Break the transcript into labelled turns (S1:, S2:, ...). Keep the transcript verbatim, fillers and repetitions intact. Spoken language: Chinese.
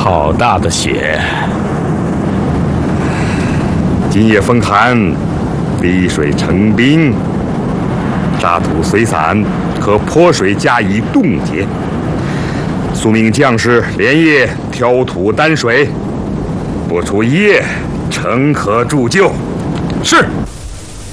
S1: 好大的雪！
S2: 今夜风寒，滴水成冰，沙土虽散，可泼水加以冻结。速命将士连夜挑土担水，不出一夜，诚可铸就。
S1: 是。